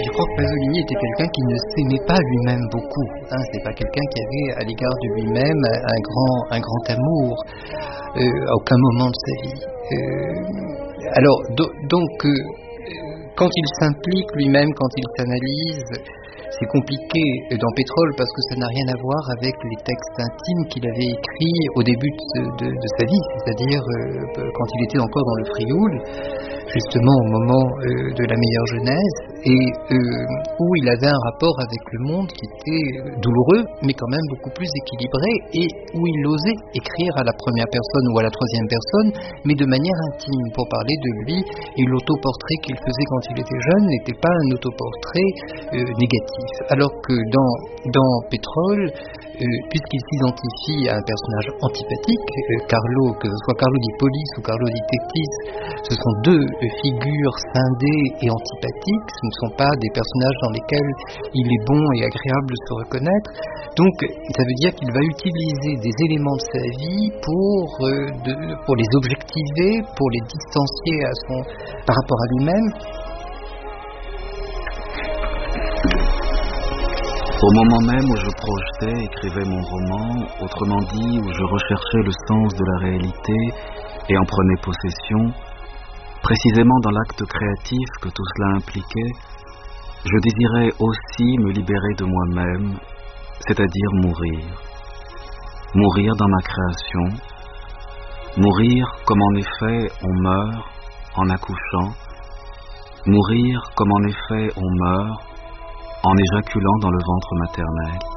Je crois que Pasolini était quelqu'un qui ne s'aimait pas lui-même beaucoup. C'est pas quelqu'un qui avait à l'égard de lui-même un grand amour à aucun moment de sa vie. Alors donc quand il s'implique lui-même, quand il s'analyse, c'est compliqué dans Pétrole parce que ça n'a rien à voir avec les textes intimes qu'il avait écrits au début de sa vie, c'est-à-dire quand il était encore dans le Frioul, justement au moment de la meilleure jeunesse, et où il avait un rapport avec le monde qui était douloureux, mais quand même beaucoup plus équilibré, et où il osait écrire à la première personne ou à la troisième personne, mais de manière intime, pour parler de lui, et l'autoportrait qu'il faisait quand il était jeune n'était pas un autoportrait négatif. Alors que dans Pétrole, puisqu'il s'identifie à un personnage antipathique, Carlo, que ce soit Carlo di Polis ou Carlo di Tectis, ce sont deux figures scindées et antipathiques, ce ne sont pas des personnages dans lesquels il est bon et agréable de se reconnaître. Donc ça veut dire qu'il va utiliser des éléments de sa vie pour les objectiver, pour les distancier par rapport à lui-même. Au moment même où je projetais, écrivais mon roman, autrement dit, où je recherchais le sens de la réalité et en prenais possession, précisément dans l'acte créatif que tout cela impliquait, je désirais aussi me libérer de moi-même, c'est-à-dire mourir. Mourir dans ma création, mourir comme en effet on meurt en accouchant, mourir comme en effet on meurt en éjaculant dans le ventre maternel.